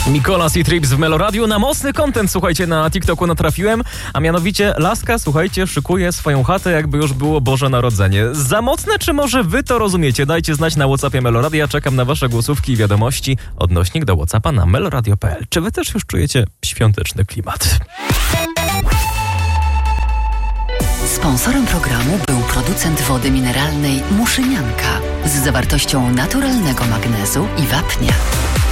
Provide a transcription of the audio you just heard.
Mikolas i Trips w Meloradiu. Na mocny content, słuchajcie, na TikToku natrafiłem, a mianowicie laska, słuchajcie, szykuje swoją chatę, jakby już było Boże Narodzenie. Za mocne, czy może wy to rozumiecie? Dajcie znać na WhatsAppie Meloradia. Czekam na wasze głosówki i wiadomości. Odnośnik do WhatsAppa na meloradio.pl. Czy wy też już czujecie świąteczny klimat? Sponsorem programu był producent wody mineralnej Muszynianka z zawartością naturalnego magnezu i wapnia.